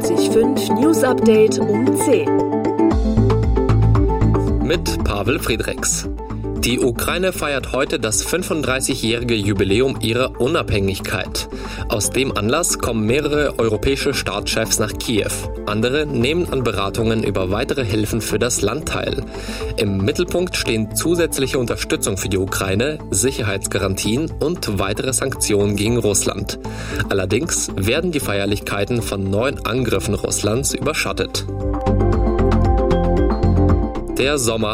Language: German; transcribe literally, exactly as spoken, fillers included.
vierundvierzig Komma fünf News Update um zehn. Mit Pavel Friedrichs. Die Ukraine feiert heute das fünfunddreißigjährige Jubiläum ihrer Unabhängigkeit. Aus dem Anlass kommen mehrere europäische Staatschefs nach Kiew. Andere nehmen an Beratungen über weitere Hilfen für das Land teil. Im Mittelpunkt stehen zusätzliche Unterstützung für die Ukraine, Sicherheitsgarantien und weitere Sanktionen gegen Russland. Allerdings werden die Feierlichkeiten von neuen Angriffen Russlands überschattet. Der Sommer